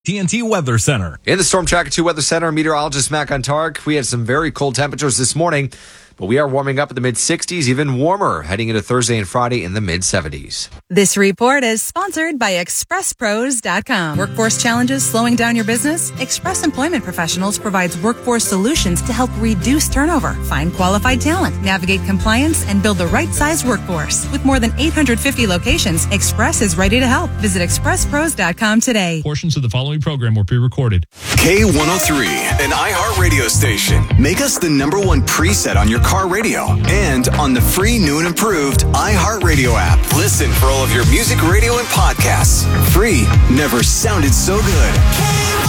TNT Weather Center. In the Storm Tracker 2 Weather Center, meteorologist Matt Gontarek. We had some very cold temperatures this morning, but we are warming up in the mid-60s, even warmer, heading into Thursday and Friday in the mid-70s. This report is sponsored by ExpressPros.com. Workforce challenges slowing down your business? Express Employment Professionals provides workforce solutions to help reduce turnover, find qualified talent, navigate compliance, and build the right size workforce. With more than 850 locations, Express is ready to help. Visit ExpressPros.com today. Portions of the following program were pre-recorded. K103, an iHeart radio station. Make us the number one preset on your car radio and on the free new and improved iHeart Radio app. Listen for all of your music, radio, and podcasts. Free never sounded so good.